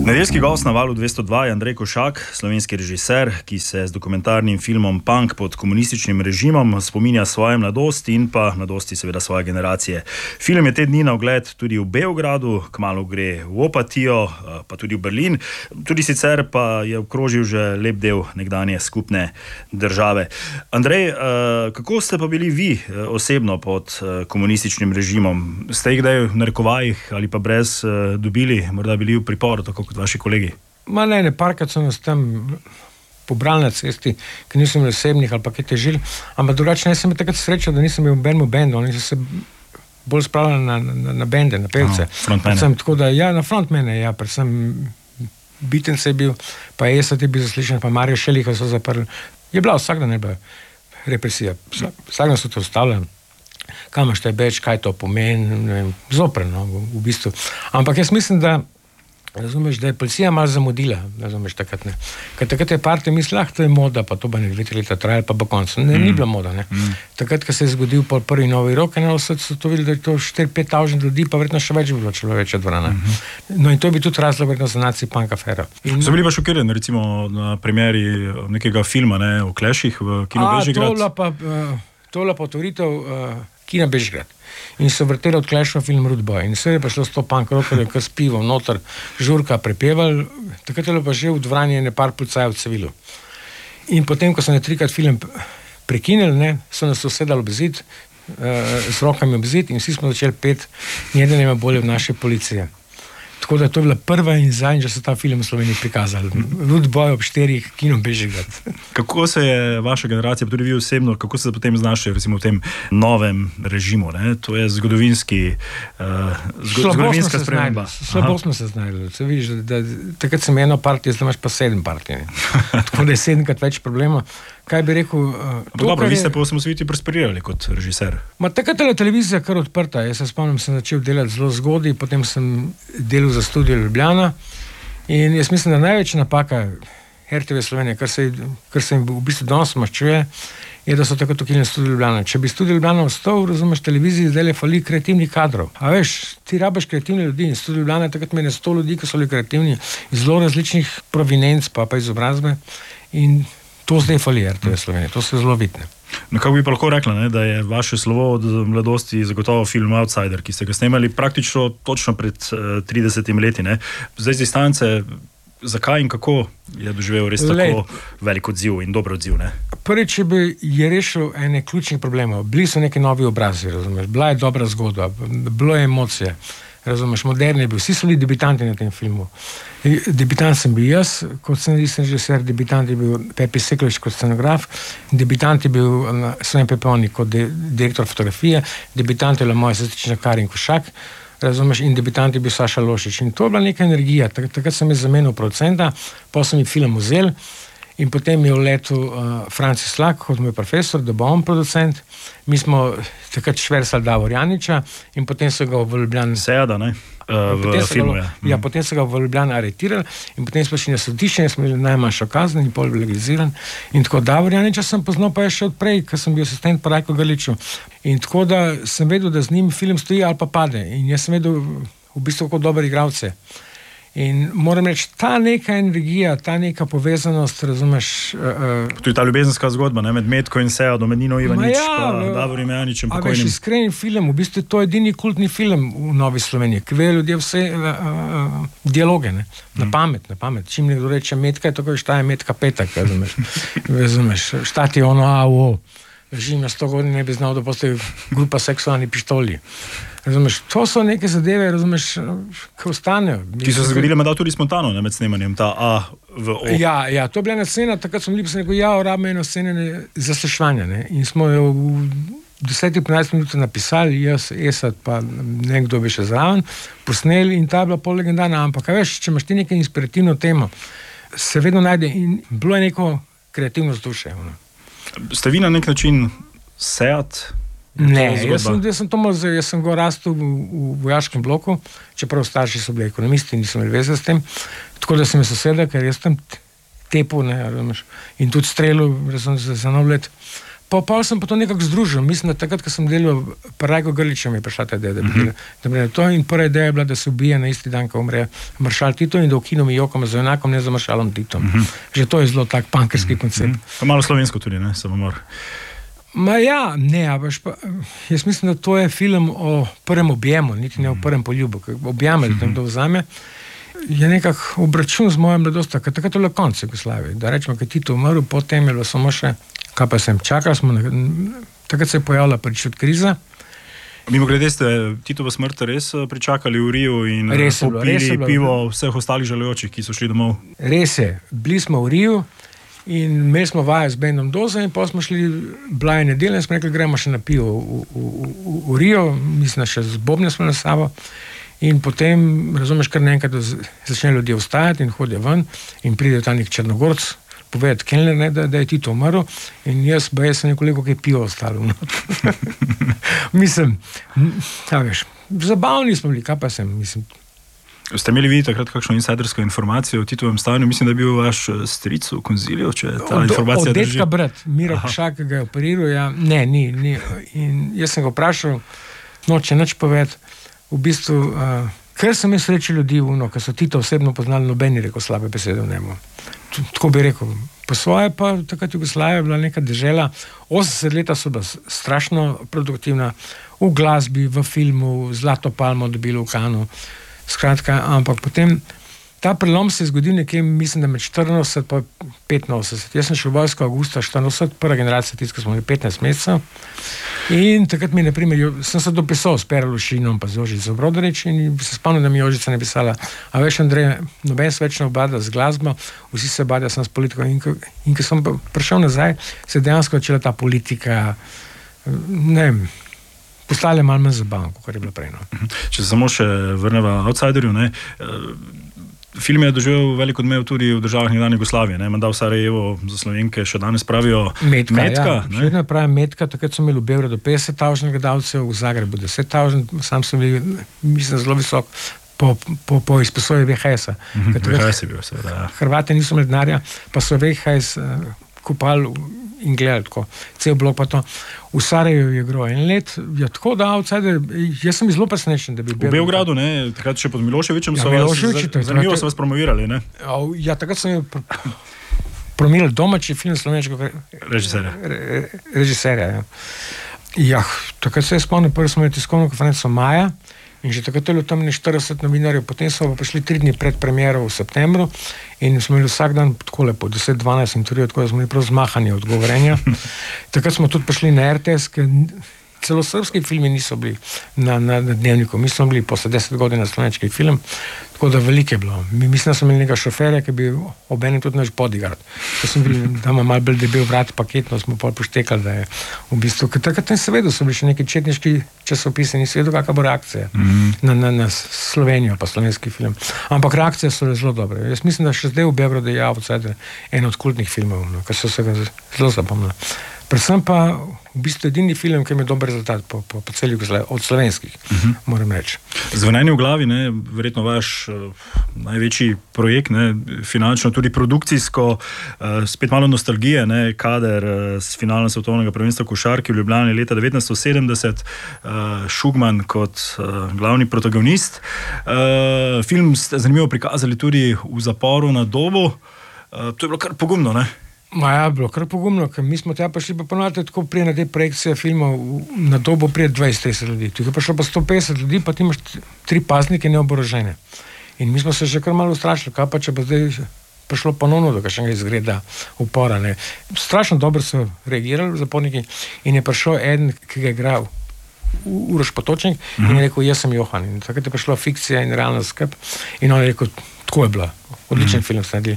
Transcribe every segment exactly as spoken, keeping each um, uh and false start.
Nedeljski gost na Valu dvesto dva je Andrej Košak, slovenski režiser, ki se z dokumentarnim filmom Punk pod komunističnim režimom spominja svoje mladosti in pa mladosti seveda svoje generacije. Film je te dni na ogled tudi v Beogradu, kmalu gre v Opatijo, pa tudi v Berlin. Tudi sicer pa je obkrožil že lep del nekdanje skupne države. Andrej, kako ste pa bili vi osebno pod komunističnim režimom? Ste jih kdaj v narekovajih ali pa brez dobili, morda bili v priporu, tako kot vaši kolegi? Ma ne, ne, parkrat so nas tam pobrali na cesti, ki nisem imel osebnih ali pa kaj težil, ampak drugače ne sem imel takrat srečo, da nisem imel benmu bendu, oni so se bolj spravljali na, na, na bende, na pevce. No, frontmene. Predvsem tako, da ja, na frontmene, ja, predvsem Bitence je bil, pa Esat je bil zaslišan, pa Marijo Šeliha so zaprli. Je bila vsak dan neba represija, vsak, vsak dan so to ustavljali. Kaj imaš te beč, kaj to pomeni, ne vem, zoprno v, v bistvu. Ampak jaz mislim, da razumeš, da je policija malo zamudila, razumeš, takrat ne. Ker takrat je partija mislila, ah, to je moda, pa to bo ne dve, tri leta trajalo, pa bo konc. Ne, mm. ni bila moda, ne. Mm. Takrat, ko se je zgodil prvi novi rok, eno so to videli, da je to štiri pet tavžen ljudi, pa verjetno še več bi bilo, če bilo večja dvorana. Mm-hmm. No in to bi tudi razlog verjetno za naci punk afero. In so bili pa šokirani, recimo na premieri nekega filma, ne, o Kleših v kinu Bežigrad? A, to je pa otvoritev uh, kina Bežigrad. In so vrteli od Clashov film Rude Boy. In sve je pa šlo s to punk rockerjo, kar s pivom noter žurka prepeval. Takrat je pa že v dvorani ene par policajev v civilu. In potem, ko so ne trikrat film prekinili, ne, so nas usedali ob zid, uh, z rokami ob zid in vsi smo začeli pet Njeden ima bolje od naše policije. Tako da to je bila prva in zadnja, že so ta film v Sloveniji prikazali. Rude Boy ob štirih, kino Bežigrad. Kako se je vaša generacija, pa tudi vi osebno, kako se potem znašli recimo v tem novem režimu? Ne? To je zgodovinski, uh, zgo, zgodovinska sprememba. Slabo smo se znali. Se vidiš, da, da takrat sem eno partijo, zdaj imaš pa sedem partij. Tako da je sedemkrat več problemov. Kaj bi rekel? Uh, to, dobro, vi ste pa v osamosvojitvi prosperirali kot režiser. Ma takrat je televizija kar odprta. Jaz se spomnim, sem začel delati zelo zgodaj, potem sem delal za Studio Ljubljana in jaz mislim, da največja napaka R T V Slovenije, kar se, kar se v bistvu danes maščuje, je, da so tako ukinili Studio Ljubljana. Če bi Studio Ljubljana ostal, razumeš, televiziji zdaj le fali kreativnih kadrov. A veš, ti rabiš kreativne ljudi in Studio Ljubljana takrat mene sto ljudi, ki so bili kreativni iz zelo različnih provinenc, pa pa izobrazbe in to zdaj fali R T V Slovenije. To se zelo vidne. No, kako bi pa lahko rekla, ne, da je vaše slovo od mladosti zagotovo film Outsider, ki ste ga snemali praktično točno pred uh, tridesetimi leti. Ne. Zdaj z distance, zakaj in kako je doživel res tako Lej, velik odziv in dober odziv? Ne? Prvič je rešil ene ključnih problemov. Bili so neki novi obrazi, razumeš. Bila je dobra zgodba, bilo je emocije. Razumeš, moderni je bil, vsi so bili debitanti na tem filmu. Debitant sem bil jaz, kot scenarist in režiser, debitant je bil Pepi Seklič kot scenograf, debitant je bil Sloven Peponi kot de, direktor fotografije, debitant je bila moja sestrična Karin Košak, razumeš, in debitant je bil Saša Lošič. In to je bila neka energija. Tak, takrat sem jaz zamenil producenta, potem sem jih film vzel in potem je v letu uh, Francis Slak kot moj profesor, da bo on producent. Mi smo takrat šversali Davor Janiča in potem so ga v Ljubljani Sejada, ne? Uh, v filmu, ja. Ja, potem so ga v Ljubljani aretirali in potem smo šli na sodišče in smo imeli najmanjšo kazen in pol legaliziran. In tako Davor Janiča sem poznal pa še odprej, ker sem bil asistent pa Rajko Galiču. In tako da sem vedel, da z njim film stoji ali pa pade. In jaz sem vedel v bistvu kot dober igralce. In moram reči, ta neka energija, ta neka povezanost, razumeš... Uh, to je ta ljubezenska zgodba, ne, med Metko in Sejado, med Nino Ivanič, ja, pa Davorjem Janičem. A veš, iskren film, v bistvu to je edini kultni film v Novi Sloveniji, ki vejo ljudje vse uh, uh, dialoge, ne, na pamet, na pamet. Čim nekdo reče Metka, je tako, šta je Metka petak, razumeš, razumeš, šta ti je ono A O, režim na sto godin ne bi znal, da postoji grupa seksualni pištoli. Razumeš, to so neke zadeve, razumeš, ki ostanejo. Ki so se zgodile med tudi spontano, ne, med snemanjem, ta A v O. Ja, ja, to je bila ena scena, takrat smo bili, pa sem rekel, ja, rabimo eno scene zaslišanja, ne, in smo jo v desetih petnajstih minutah napisali, jaz, Esat, pa nekdo bi še zraven, posneli in ta je bila pol legendarna, ampak, veš, če imaš ti nekaj inspirativno temo, se vedno najde in bilo je neko kreativno vzdušje. Ste vi na nek način Seat? Ne, jaz sem, jaz sem to malo, jaz sem go rastel v, v vojaškem bloku, čeprav starši so bili ekonomisti in nisem imel veze s tem, tako da sem je soseda, ker jaz tam tepu, ne, razumeš, in tudi strelil, razumeš, za eno let. pa, pa sem pa to nekako združil. Mislim, da takrat, ko sem delal pri Rajku Grliču, mi je prišla ta ideja, da bi uh-huh. to in prva ideja je bila, da se ubije na isti dan, ko umre maršal Tito in da v kinu mi jokamo za enakom, ne za maršalom Titom. Uh-huh. Že to je zelo tak pankerski uh-huh. koncept. Pa malo slovensko tudi, ne, samomor. Ma ja, ne, a veš pa, jaz mislim, da to je film o prvem objemu, niti ne o prvem poljubu, objame, da tam to vzame. Je nekako obračun z mojim mladostjo, ker takrat je bilo konec Jugoslavije. Da rečemo, ker Tito umrl, potem je bilo samo še, kaj pa sem čakal, smo, takrat se je pojavila prvič od kriza. Mimo grede ste Titovo smrt res pričakali v Riju in popili pivo vseh ostalih žalujočih, ki so šli domov? Res je, bili smo v Riju in imeli smo vaje z bendom Doza in pa smo šli, bila je nedelja in smo rekli, gremo še na pivo v, v, v, v Rijo, mislim, še z bobne smo na sabo. In potem, razumeš, kar naenkrat začne ljudje vstajati in hodijo ven in pride ta nek Črnogorc povedati kelner, ne, da, da je Tito umrl in jaz, ba jaz sem nekoliko kaj pivo ostalo. No. mislim, ja veš, zabavni smo bili, kaj pa sem, mislim. Ste imeli vi takrat kakšno insidersko informacijo o Titovem stanju? Mislim, da je bil vaš stric v konziliju, če ta od, informacija od drži. Od detka brat, Miro Košak, ki ga je operiral, ja, ne, ni, ni. In jaz sem ga vprašal, noče nič povedati. V bistvu, uh, ker sem imel sreče ljudi, uno, ki so Tito osebno poznali, nobeni rekel slabe besede v njemu. Tako bi rekel. Po svoje pa takrat Jugoslavija je bila neka dežela, osemdeset leta so bila strašno produktivna, v glasbi, v filmu, Zlato palmo dobili v Kanu, skratka, ampak potem ta prelom se je zgodil nekje, mislim, da med štiriinosemdeset pa petinosemdeset. Jaz sem šel v vojsko avgusta štiriinosemdeset, prva generacija tiska smo imeli petnajst mesecev in takrat mi, na primer, sem se dopisal s Pero Lušinom pa z Jožico Brodarič in se spomnim, da mi Jožica napisala, a veš, Andrej, noben se več ne obada z glasbo, vsi se obadajo sem s politiko in, in ko sem prišel nazaj, se je dejansko začela ta politika, ne vem, postala je malo manj zabavno, kot je bilo prej. No. Če se samo še vrneva outsiderju, ne, film je doživel velik odmev tudi v državah nekdanje Jugoslavije, ne, menda v Sarajevo za Slovenke še danes pravijo Metka. Metka, ja, še vedno pravi Metka, takrat so imeli v Beogradu petdeset tisoč gledalcev, v Zagrebu deset tisoč, sam sem bil, mislim, zelo visok po, po, po izposoji V H S-a. Mm-hmm, V H S je bil, seveda, ja. Hrvati niso imeli denarja, pa so V H S uh, kupali in gledali tako, cel blok pa to. V Sarajevu je igral en let, ja, tako da outsider, jaz sem zelo presenečen, da bi bil. V Beogradu, ne, takrat še pod Miloševićem ja, so Milošević, vas, zanimivo so vas promovirali, ne? Ja, takrat sem pr promovirali domači film slovenskega režiserja. Re, režiserja, ja. Ja, takrat se je spomnil, prvi smo imeli tiskovno konferenco maja in že takrat je bilo tam štirideset novinarjev, potem smo pa prišli tri dni pred premiero v septembru in smo imeli vsak dan tako lepo, deset dvanajst intervjujev, tako da smo imeli prav zmahanje odgovorenja. Takrat smo tudi prišli na R T S, ker celo srpski filmi niso bili na, na, na dnevniku, mi smo bili posle deset godina slovenski film, tako da veliko je bilo. Mi mislim, da smo imeli nekaj šoferja, ki bi obenem tudi naš bodyguard. Ko smo bili, da ima malo bolj debel vrat paketno, smo pol poštekali, da je v bistvu, ker takrat ne se vedo, so bili še neki četniški časopisi, nisi vedel, kakva bo reakcija mm-hmm. na, na, na Slovenijo pa slovenski film. Ampak reakcije so zelo dobre. Jaz mislim, da še zdaj v Beogradu je Outsider en od kultnih filmov, no, ker so se ga zelo zapomnili. Predvsem pa v bistvu edini film, ki ima dober rezultat po, po, po celi Jugoslaviji, od slovenskih, uh-huh. moram reči. Zvonjenje v glavi, ne, verjetno vaš uh, največji projekt, ne, finančno, tudi produkcijsko, uh, spet malo nostalgije, ne, kader uh, s finalno svetovnega prvenstva košarke v Ljubljani leta devetnajststo sedemdeset, uh, Šugman kot uh, glavni protagonist. Uh, film ste zanimivo prikazali tudi v zaporu na Dobu. Uh, to je bilo kar pogumno, ne? Ma ja, bilo kar pogumno, ker mi smo tja prišli pa ponovite tako prije na te projekcije filmov na Dobo prije dvajset trideset ljudi. Tu je prišlo pa sto petdeset ljudi, pa ti imaš tri paznike neoborožene. In mi smo se že kar malo ustrašili, kaj pa če bo zdaj prišlo ponovno do kakšnega izgreda upora. Ne. Strašno dobro so reagirali zaporniki in je prišel eden, ki ga je igral Uroš Potočnik mm-hmm. in je rekel, jaz sem Johan. In takrat je prišla fikcija in realna skrb in on je rekel, tako je bila, odličen mm-hmm. film ste naredili.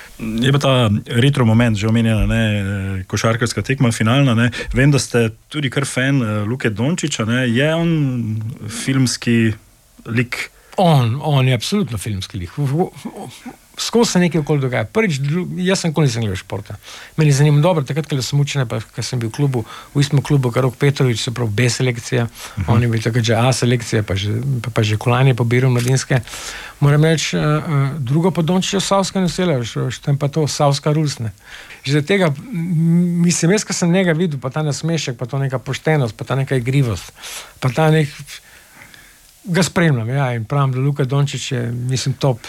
Je pa ta retro moment, že omenjena, ne, košarkarska tekma finalna, ne. Vem, da ste tudi kar fan Luke Dončića, ne. Je on filmski lik? On, on je absolutno filmski lik. Skozi se nekaj okoli dogaja. Prvič, jaz sem nikoli nisem gledal športa. Meni je zanimivo dobro, takrat, ko sem učen, pa ko sem bil v klubu, v istem klubu, kar Rok Petrovič, se pravi B selekcija, uh-huh. On je bil takrat že A selekcija, pa že, pa, pa že kolanje pobiral mladinske. Moram reči, uh, uh, drugo pa Dončić je Savska naselja, štem pa to Savska Rulsne. Že za tega, mislim, jaz, ko sem njega videl, pa ta nasmešek, pa to neka poštenost, pa ta neka igrivost, pa ta nek... Ga spremljam, ja, in pravim, da Luka Dončić je, mislim, top,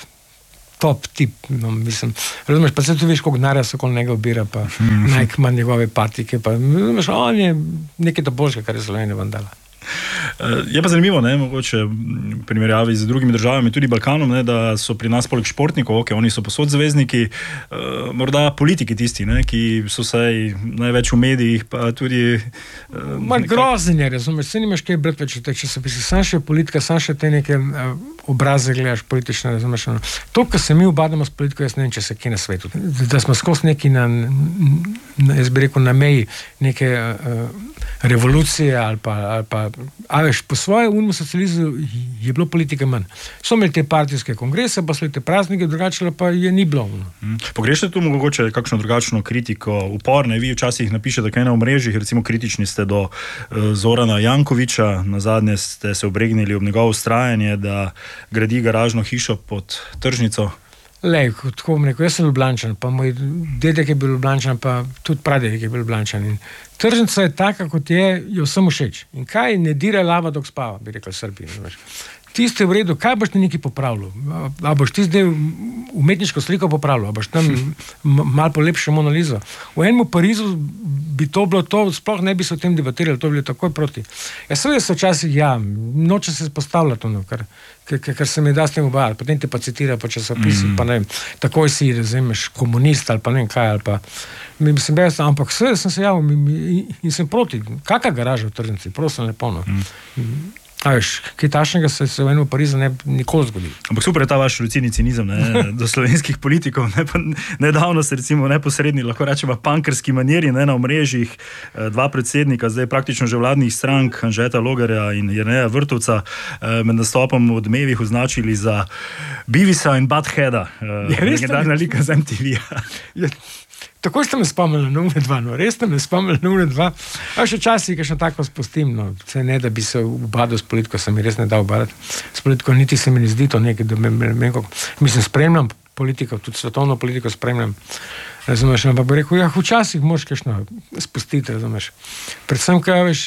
top tip, no, mislim, razumeš, pa se tu veš, koliko denarja se okoli njega obira, pa mm-hmm. Nike ima njegove patike, pa, razumeš, on je nekaj to boljšega, kar je Slovenija vam dala. Je pa zanimivo, ne, mogoče v primerjavi z drugimi državami, tudi Balkanom, ne, da so pri nas poleg športnikov, ok, oni so posod zvezdniki, uh, morda politiki tisti, ne, ki so saj največ v medijih, pa tudi... Uh, nekaj... Grozen je, razumeš, se nimaš kaj brati več v teh časopisih, sam še politika, sam še te neke uh, obraze gledaš politične, razumeš, no. To, kar se mi ubadamo s politiko, jaz ne vem, če se kje na svetu. Da smo skozi neki na, na, jaz bi rekel, na meji neke uh, revolucije ali pa, ali pa a veš, po svoje unmu socializmu je bilo politika manj. So imeli te partijske kongrese, pa so te praznike, drugače pa je ni bilo. Hmm. Pogrešate tu mogoče kakšno drugačno kritiko, uporne? Vi včasih napišete kaj na omrežjih, recimo kritični ste do uh, Zorana Jankovića, nazadnje ste se obregnili ob njegovo vztrajanje, da gradi garažno hišo pod tržnico. Lej, tako bom rekel, jaz sem Ljubljančan, pa moj dedek je bil Ljubljančan, pa tudi pradedek je bil Ljubljančan. In tržnica je taka, kot je, jo vsem všeč. In kaj ne dira lava, dok spava, bi rekel Srbi. Tiste v redu, kaj boš ti nekaj popravljal? A boš ti zdaj umetniško sliko popravljal? A boš tam malo polepšal Monalizo? V enem Parizu bi to bilo to, sploh ne bi se o tem debatirali, to bi bilo takoj proti. Ja, seveda se včasih, ja, noče se spostavlja to, no, kar, kar, kar se mi da s tem obajati, potem te pa citira po časopisih, mm-hmm. pa ne vem, takoj si, razumeš, komunist ali pa ne vem kaj, ali pa, mislim, da ampak seveda sem se javil in sem proti. Kakva garaža v tržnici? Prosim, lepo, no. Mm. A veš, kaj tašnega se, se v enem Parizu ne nikoli zgodi. Ampak super je ta vaš lucidni cinizem, ne, do slovenskih politikov, ne, pa nedavno se recimo neposredni, lahko rečemo punkerski manjeri, ne, na omrežjih, dva predsednika, zdaj praktično že vladnih strank, Anžeta Logarja in Jerneja Vrtovca, med nastopom v Odmevih označili za Bivisa in Buttheada, legendarna lika z M T V-ja. Ja. Tako ste me spomnili na Une dva, no, res ste me spomnili na Une dva. A še časih, ki še tako spustim, no, se ne, da bi se ubadil s politiko, se mi res ne da ubadati. S politiko niti se mi ne zdi to nekaj, da me, me, me mislim, spremljam politiko, tudi svetovno politiko spremljam, razumeš, ampak bi rekel, ja, včasih moraš kakšno spustiti, razumeš. Predvsem, kaj veš,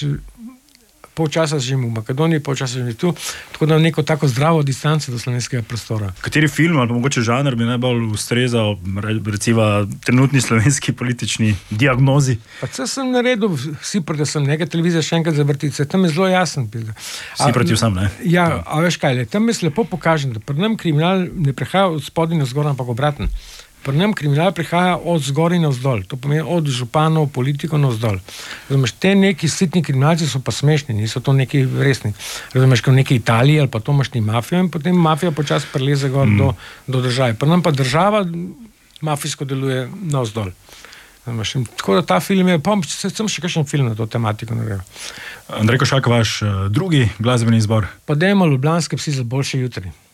pol časa živim v Makedoniji, pol časa živim tu, tako da neko tako zdravo distanco do slovenskega prostora. Kateri film ali pa mogoče žanr bi najbolj ustrezal, recimo, trenutni slovenski politični diagnozi? Pa se sem naredil, vsi proti sem, nekaj televizija še enkrat zavrtice, tam je zelo jasen. Vsi proti vsem, ne? Ja, a veš kaj, le, tam jaz lepo pokažem, da pri nam kriminal ne prihaja od spodaj na zgor, ampak obratno. Pri nam kriminal prihaja od zgori na vzdolj, to pomeni od županov, politikov na vzdolj. Razumeš, te neki sitni kriminalci so pa smešni, niso to neki resni. Razumeš, kot v neki Italiji ali pa to imaš ti mafijo in potem mafija počasi preleze gor mm. do, do države. Pri nam pa država mafijsko deluje na vzdolj. Razumeš, tako da ta film je, pa sem še kakšen film na to tematiko naredil. Andrej Košak, vaš drugi glasbeni izbor? Pa dajmo Ljubljanske psi za boljše jutri.